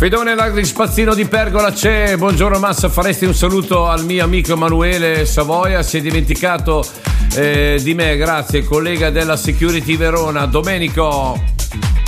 Fedone l'agrispazzino di Pergola c'è. Buongiorno Massa, faresti un saluto al mio amico Emanuele Savoia, si è dimenticato di me, grazie, collega della Security Verona. Domenico.